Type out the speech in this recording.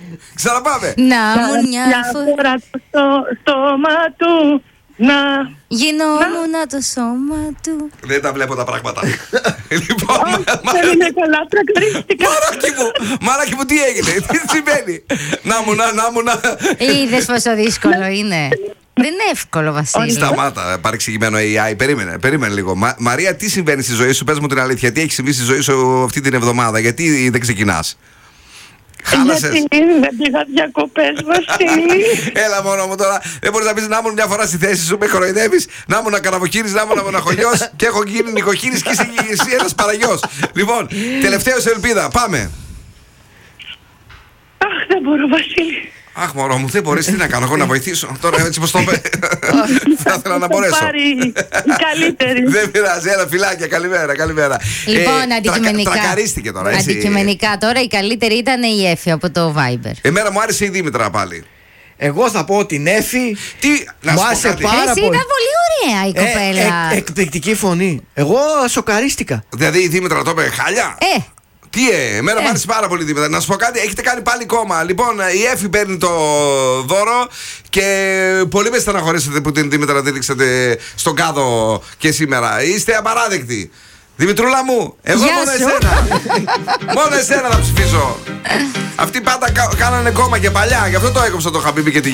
Ξαναπάμε. Να μου μια φορά το στόμα του. Να γινόμουν το σώμα του. Δεν τα βλέπω τα πράγματα. Λοιπόν, δεν είναι καλά, τρακαρίστηκα. Μαράκι μου, τι έγινε, τι συμβαίνει? Να μου. Είδες πόσο δύσκολο είναι? Δεν είναι εύκολο, Βασίλη. Σταμάτα, παρεξηγημένο AI. Περίμενε λίγο. Μαρία, τι συμβαίνει στη ζωή σου? Πες μου την αλήθεια. Τι έχει συμβεί στη ζωή σου αυτή την εβδομάδα? Γιατί δεν ξεκινάς? Χάλασες? Γιατί δεν πήγα διακοπές, Βασίλη. Έλα μόνο μου τώρα. Δεν μπορείς να πεις να ήμουν μια φορά στη θέση σου, με κοροϊδεύεις. Να ήμουν καραβοκύρης, να ήμουν μοναχογιός και έχω γίνει νοικοκύρης και εσύ ένας παραγιός. Λοιπόν, τελευταίο σε ελπίδα. Πάμε. Αχ, δεν μπορώ, Βασίλη. Αχ, μωρό μου, δεν μπορείς. Τι να κάνω εγώ, να βοηθήσω? Τώρα έτσι πως το είπε. Θα ήθελα να μπορέσω. Πάρει η καλύτερη. Δεν πειράζει, έλα, φιλάκια, καλημέρα. Λοιπόν, αντικειμενικά. Τρακαρίστηκε τώρα, έτσι. Αντικειμενικά τώρα η καλύτερη ήταν η Εφη από το Viber. Εμένα μου άρεσε η Δήμητρα πάλι. Εγώ θα πω την Εφη. Μου άρεσε πάρα πολύ. Ήταν πολύ ωραία η κοπέλα. Εκπληκτική φωνή. Εγώ σοκαρίστηκα. Δηλαδή η Δήμητρα το είπε χάλια. Τι εμένα μου άρεσε πάρα πολύ Δήμητρα. Να σου πω κάτι, έχετε κάνει πάλι κόμμα. Λοιπόν, η Εφη παίρνει το δώρο και πολύ με στεναχωρήσατε που την Δήμητρα δήληξατε στον κάδο και σήμερα. Είστε απαράδεκτοι. Δημητρούλα μου, εγώ μόνο εσένα θα ψηφίσω. Αυτοί πάντα κάνανε κόμμα και παλιά, γι' αυτό το έκοψα το Χαμπίμπι και τη